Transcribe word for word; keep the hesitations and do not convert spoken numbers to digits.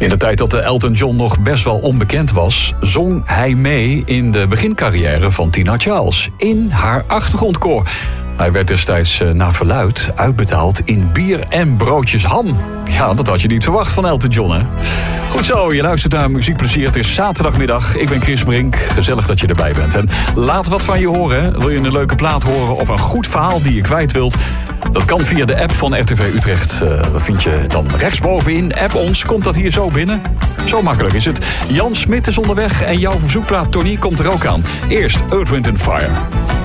In de tijd dat Elton John nog best wel onbekend was, zong hij mee in de begincarrière van Tina Charles in haar achtergrondkoor. Hij werd destijds naar verluidt uitbetaald in bier en broodjes ham. Ja, dat had je niet verwacht van Elton John, hè? Goed zo, je luistert naar Muziekplezier. Het is zaterdagmiddag. Ik ben Chris Brink. Gezellig dat je erbij bent. En laat wat van je horen. Hè? Wil je een leuke plaat horen of een goed verhaal die je kwijt wilt? Dat kan via de app van R T V Utrecht. Uh, dat vind je dan rechtsbovenin. App ons, komt dat hier zo binnen. Zo makkelijk is het. Jan Smit is onderweg en jouw verzoekplaat Tony komt er ook aan. Eerst Earth, Wind and Fire.